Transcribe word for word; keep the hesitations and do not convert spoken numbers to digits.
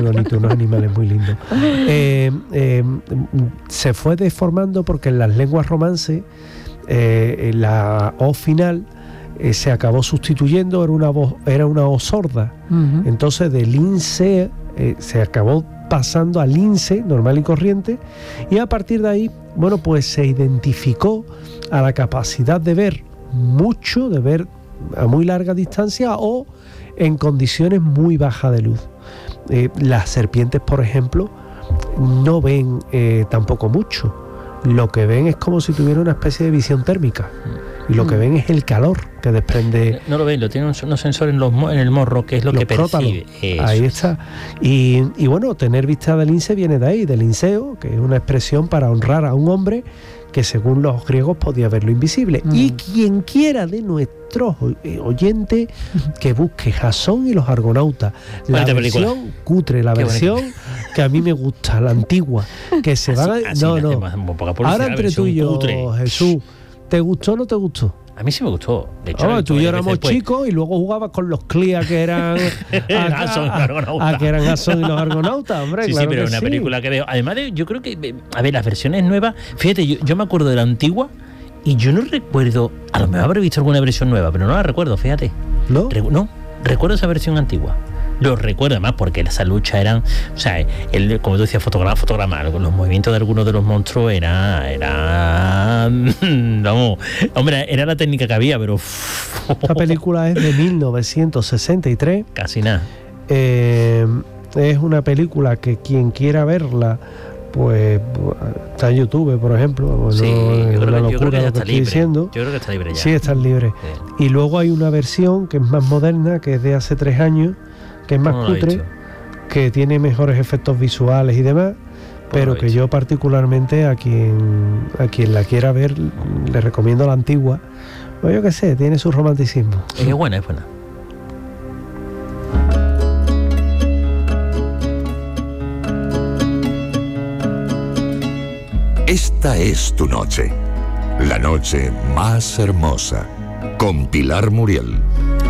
bonito, unos animales muy lindos. Eh, eh, se fue deformando porque en las lenguas romances eh, la O final eh, se acabó sustituyendo, era una voz, era una O sorda. Uh-huh. Entonces de lince eh, se acabó pasando a lince, normal y corriente, y a partir de ahí, bueno, pues se identificó a la capacidad de ver mucho, de ver a muy larga distancia o en condiciones muy bajas de luz. Eh, las serpientes, por ejemplo, no ven eh, tampoco mucho. Lo que ven es como si tuviera una especie de visión térmica. Y lo que ven es el calor que desprende. No lo ven, lo tienen unos sensores en, los, en el morro, que es lo que percibe. Eso. Ahí está. Y, y bueno, tener vista de lince viene de ahí, del linceo, que es una expresión para honrar a un hombre que según los griegos podía ver lo invisible. Mm. Y quien quiera de nuestros oyentes que busque Jasón y los Argonautas. La Bonita versión película. cutre, la Qué versión bonita. Que a mí me gusta, la antigua, que se van a... Así no, no. Ahora entre tú y yo, cutre. Jesús, ¿te gustó o no te gustó? A mí sí me gustó. De hecho, oh, tú y yo éramos chicos y luego jugabas con los Clea que eran Jasón y los Argonautas. A que eran Jasón y los Argonautas, hombre. Sí, claro sí, pero que una sí. película que veo. Además, de, yo creo que, a ver, las versiones nuevas. Fíjate, yo, yo me acuerdo de la antigua y yo no recuerdo. A lo mejor habré visto alguna versión nueva, pero no la recuerdo, fíjate. ¿No? Re, no, recuerdo esa versión antigua. Lo recuerdo además porque esa lucha eran, o sea, el, como tú decías, fotograma, fotograma, los movimientos de algunos de los monstruos era, era, vamos, hombre, era la técnica que había, pero esta película es de mil novecientos sesenta y tres. Casi nada. Eh, es una película que quien quiera verla, pues está en YouTube, por ejemplo. Sí, no, yo, creo, locura, yo creo que ya está libre. Diciendo. Yo creo que está libre ya. Sí, está libre. Sí. Y luego hay una versión que es más moderna, que es de hace tres años, que es más no cutre, que tiene mejores efectos visuales y demás, pero que yo particularmente a quien a quien la quiera ver le recomiendo la antigua. Pues yo qué sé, tiene su romanticismo. Es buena, es buena. Esta es tu noche, la noche más hermosa, con Pilar Muriel.